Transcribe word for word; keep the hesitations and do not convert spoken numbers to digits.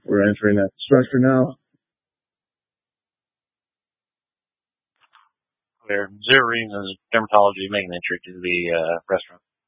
We're entering that structure now. There, zero reasons dermatology make an entry to the uh, restaurant.